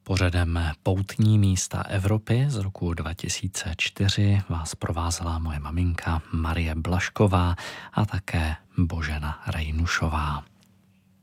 Pořadem Poutní místa Evropy z roku 2004 vás provázela moje maminka Marie Blašková a také Božena Rejnušová.